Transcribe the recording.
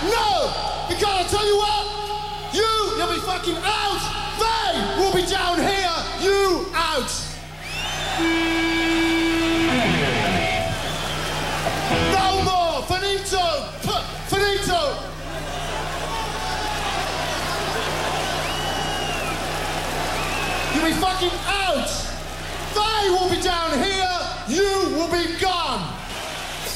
No! Because I tell you what, you'll be fucking out. They will be down here. You out. No more. Finito. Finito. You'll be fucking out. They will be down here. You will be gone.